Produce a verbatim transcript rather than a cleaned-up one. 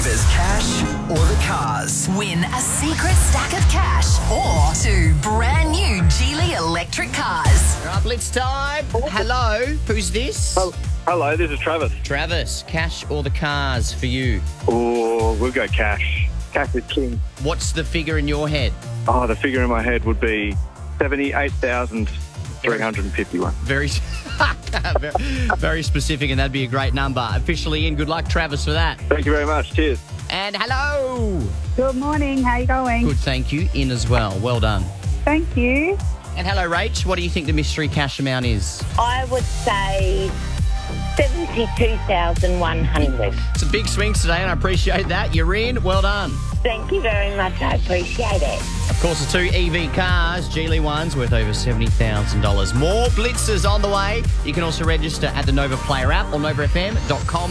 Nova's cash or the cars. Win a secret stack of cash or two brand new Geely electric cars. All right, blitz time. Hello, who's this? Oh, hello, this is Travis. Travis, cash or the cars for you? Oh, we'll go cash. Cash is king. What's the figure in your head? Oh, the figure in my head would be seventy-eight thousand three hundred fifty-one. Very, very, very specific, and that'd be a great number. Officially in. Good luck, Travis, for that. Thank you very much. Cheers. And hello. Good morning. How you going? Good, thank you. In as well. Well done. Thank you. And hello, Rach. What do you think the mystery cash amount is? I would say seventy-two thousand one hundred. Some big swings today, and I appreciate that. You're in. Well done. Thank you very much. I appreciate it. Of course, the two E V cars, Geely ones, worth over seventy thousand dollars. More blitzes on the way. You can also register at the Nova Player app or nova f m dot com.